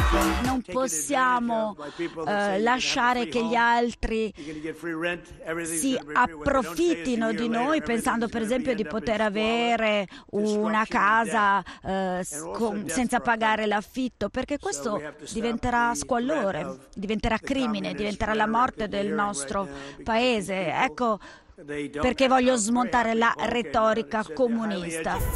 Non possiamo lasciare che gli altri si approfittino di noi, pensando per esempio di poter avere una casa senza pagare l'affitto, perché questo diventerà squallore, diventerà crimine, diventerà la morte del nostro paese. Ecco perché voglio smontare la retorica comunista.